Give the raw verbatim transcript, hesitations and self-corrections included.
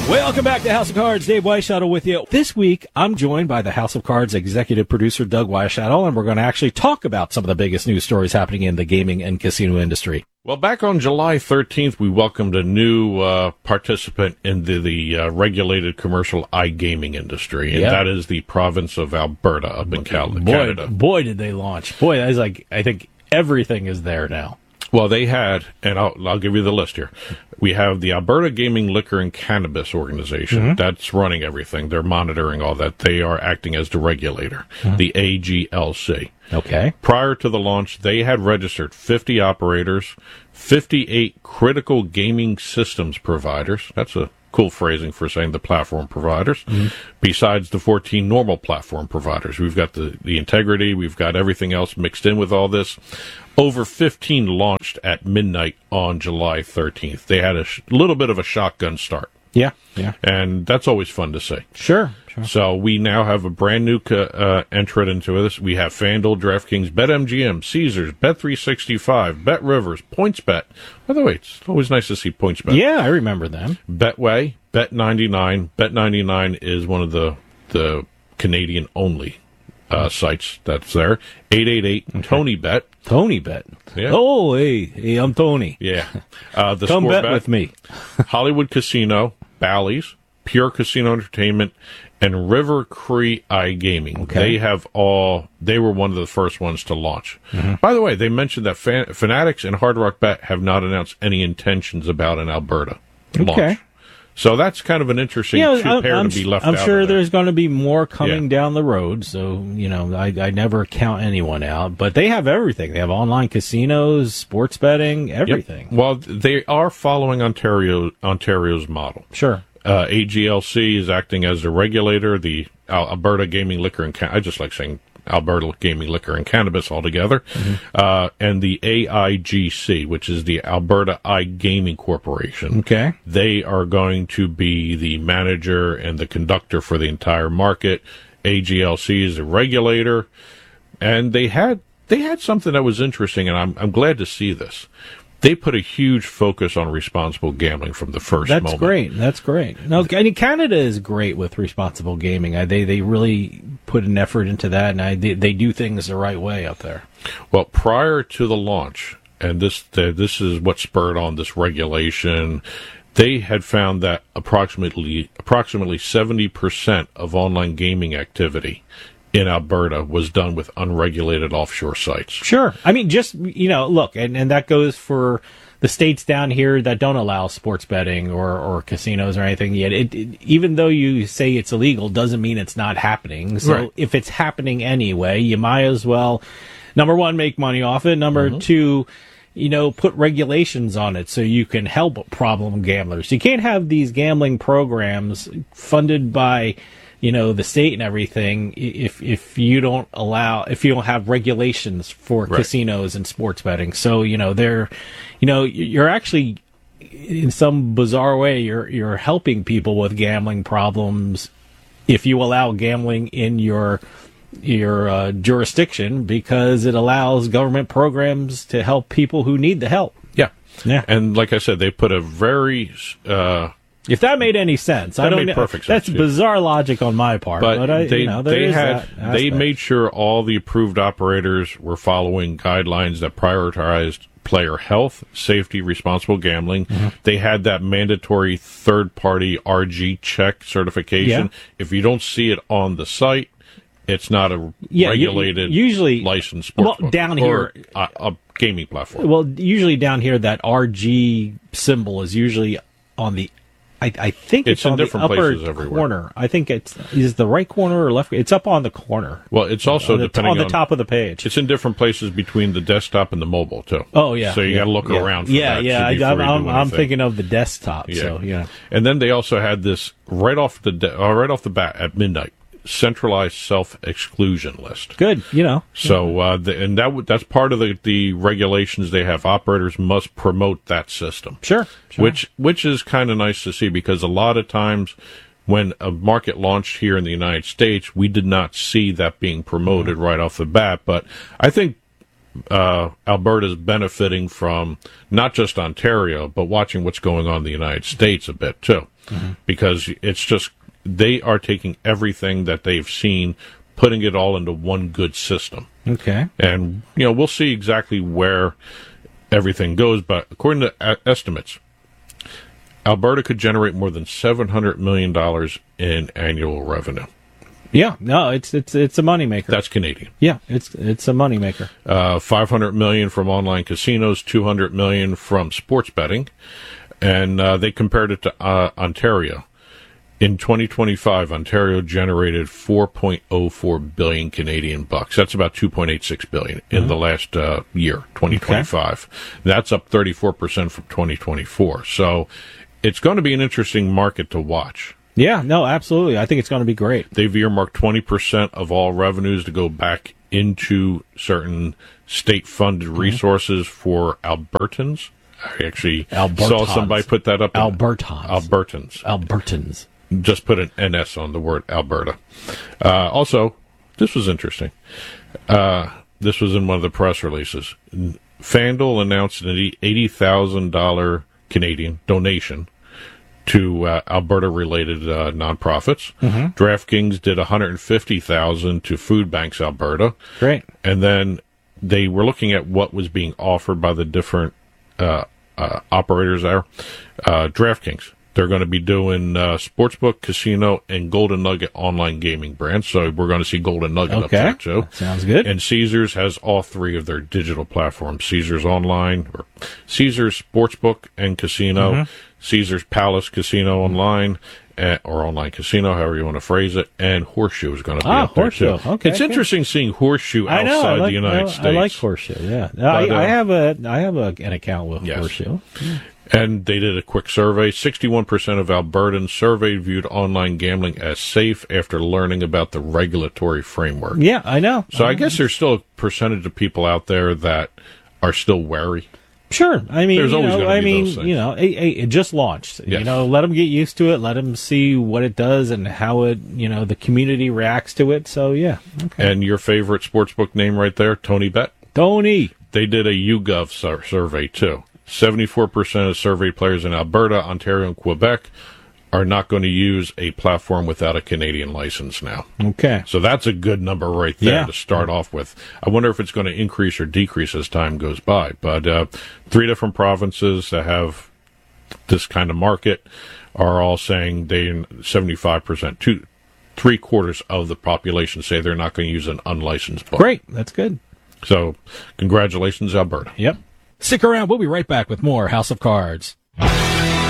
Welcome back to House of Cards. Dave Weishuttle with you. This week, I'm joined by the House of Cards executive producer, Doug Weishuttle, and we're going to actually talk about some of the biggest news stories happening in the gaming and casino industry. Well, back on July thirteenth, we welcomed a new uh, participant in the, the uh, regulated commercial iGaming industry, and yep. that is the province of Alberta up in Cal- boy, Canada. Boy, did they launch. Boy, that's like, I think everything is there now. Well, they had, and I'll, I'll give you the list here. We have the Alberta Gaming, Liquor, and Cannabis Organization. Mm-hmm. That's running everything. They're monitoring all that. They are acting as the regulator, mm-hmm. the A G L C. Okay. Prior to the launch, they had registered fifty operators, fifty-eight critical gaming systems providers. That's a cool phrasing for saying the platform providers, mm-hmm. besides the fourteen normal platform providers. We've got the, the integrity, we've got everything else mixed in with all this. Over fifteen launched at midnight on July thirteenth. They had a sh- little bit of a shotgun start. Yeah, yeah. And that's always fun to see. Sure, sure. So we now have a brand new uh, entrant into this. We have FanDuel, DraftKings, BetMGM, Caesars, Bet three sixty-five, BetRivers, PointsBet. By the way, it's always nice to see PointsBet. Yeah, I remember them. Betway, Bet ninety-nine. Bet ninety-nine is one of the, the Canadian-only uh, sites that's there. eight eight eight, okay. TonyBet. TonyBet. Yeah. Oh, hey, hey, I'm Tony. Yeah. Uh, the Come bet bet with me. Hollywood Casino, Bally's, Pure Casino Entertainment, and River Cree iGaming. Okay. They have all, they were one of the first ones to launch. Mm-hmm. By the way, they mentioned that Fan, Fanatics and Hard Rock Bet have not announced any intentions about an Alberta launch. Okay. So that's kind of an interesting yeah, two I'm, pair I'm, to be left I'm out. I'm sure there's going to be more coming yeah. down the road. So, you know, I, I never count anyone out. But they have everything. They have online casinos, sports betting, everything. Yep. Well, they are following Ontario Ontario's model. Sure. Uh, A G L C is acting as the regulator. The Alberta Gaming, Liquor, and Can- I just like saying Alberta Gaming, Liquor, and Cannabis altogether, mm-hmm. uh, and the A I G C, which is the Alberta iGaming Corporation. Okay. They are going to be the manager and the conductor for the entire market. A G L C is a regulator, and they had they had something that was interesting, and I'm I'm glad to see this. They put a huge focus on responsible gambling from the first That's moment. That's great. That's great. No, I mean, Canada is great with responsible gaming. I, they they really put an effort into that, and I, they, they do things the right way up there. Well, prior to the launch, and this the, this is what spurred on this regulation, they had found that approximately approximately seventy percent of online gaming activity in Alberta was done with unregulated offshore sites. Sure. I mean, just, you know, look, and, and that goes for the states down here that don't allow sports betting or, or casinos or anything yet. It, it, even though you say it's illegal, doesn't mean it's not happening. So right. if it's happening anyway, you might as well, number one, make money off it. Number mm-hmm. two, you know, put regulations on it so you can help problem gamblers. You can't have these gambling programs funded by, you know, the state and everything, if if you don't allow, if you don't have regulations for right. casinos and sports betting. So, you know, they're, you know, you're actually, in some bizarre way, you're you're helping people with gambling problems if you allow gambling in your your uh, jurisdiction, because it allows government programs to help people who need the help. Yeah. Yeah. And like I said, they put a very... Uh, If that made any sense, that I don't made know. Perfect sense. That's bizarre logic on my part, but, but I, they you know, there they is had that they aspect. made sure all the approved operators were following guidelines that prioritized player health, safety, responsible gambling. Mm-hmm. They had that mandatory third-party R G check certification. Yeah. If you don't see it on the site, it's not a yeah, regulated, usually licensed well, sportsbook down or here, a, a gaming platform. Well, usually down here, that R G symbol is usually on the. I, I think it's, it's in on different the upper places everywhere. corner. I think it's is the right corner or left. It's up on the corner. Well, it's also on the, depending on the on, top of the page. It's in different places between the desktop and the mobile too. Oh yeah. So you yeah, got to look yeah. around. For yeah, that yeah. before I, I'm, you do I'm, I'm anything. thinking of the desktop. Yeah. So yeah. And then they also had this right off the de- uh, right off the bat at midnight. Centralized self-exclusion list. Good, you know. So, uh, the, and that w- that's part of the, the regulations they have. Operators must promote that system. Sure. sure. Which which is kind of nice to see, because a lot of times when a market launched here in the United States, we did not see that being promoted mm-hmm. right off the bat. But I think uh, Alberta's benefiting from not just Ontario, but watching what's going on in the United States a bit too, mm-hmm. because it's just they are taking everything that they've seen, putting it all into one good system. Okay. And, you know, we'll see exactly where everything goes, but according to a- estimates, Alberta could generate more than seven hundred million dollars in annual revenue. Yeah, no, it's it's it's a moneymaker. That's Canadian. Yeah, it's it's a moneymaker. Uh, five hundred million dollars from online casinos, two hundred million dollars from sports betting, and uh, they compared it to uh, Ontario. In twenty twenty-five, Ontario generated four point oh four billion Canadian bucks. That's about two point eight six billion in mm-hmm. the last uh, year, twenty twenty-five. Okay. That's up thirty-four percent from twenty twenty-four. So it's going to be an interesting market to watch. Yeah, no, absolutely. I think it's going to be great. They've earmarked twenty percent of all revenues to go back into certain state-funded mm-hmm. resources for Albertans. I actually Albertans. saw somebody put that up. Albertans. Albertans. Albertans. Just put an N S on the word Alberta. Uh, also, this was interesting. Uh, this was in one of the press releases. FanDuel announced an eighty thousand dollars Canadian donation to uh, Alberta-related uh, nonprofits. Mm-hmm. DraftKings did one hundred fifty thousand dollars to Food Banks Alberta. Great. And then they were looking at what was being offered by the different uh, uh, operators there. Uh, DraftKings. They're going to be doing uh, Sportsbook, Casino, and Golden Nugget online gaming brands. So we're going to see Golden Nugget okay. up there, too. That sounds good. And Caesars has all three of their digital platforms. Caesars Online, or Caesars Sportsbook and Casino, mm-hmm. Caesars Palace Casino Online, uh, or Online Casino, however you want to phrase it, and Horseshoe is going to be ah, up there, Horseshoe. too. Okay, it's okay. interesting seeing Horseshoe outside I know, I like, the United I, States. I like Horseshoe, yeah. But, I, uh, I have a I have a, an account with yes. Horseshoe. And they did a quick survey. sixty-one percent of Albertans surveyed viewed online gambling as safe after learning about the regulatory framework. Yeah, I know. So I, I guess there's still a percentage of people out there that are still wary. Sure. I mean, there's you always know, going to I be mean, those things. You know, it, it just launched. Yes. You know, let them get used to it. Let them see what it does and how it, you know, the community reacts to it. So, yeah. Okay. And your favorite sportsbook name right there, Tony Bet? Tony. They did a YouGov sur- survey, too. seventy-four percent of surveyed players in Alberta, Ontario, and Quebec are not going to use a platform without a Canadian license now. Okay. So that's a good number right there yeah. to start off with. I wonder if it's going to increase or decrease as time goes by. But uh, three different provinces that have this kind of market are all saying they seventy-five percent, two, three quarters of the population say they're not going to use an unlicensed book. Great. That's good. So congratulations, Alberta. Yep. Stick around. We'll be right back with more House of Cards.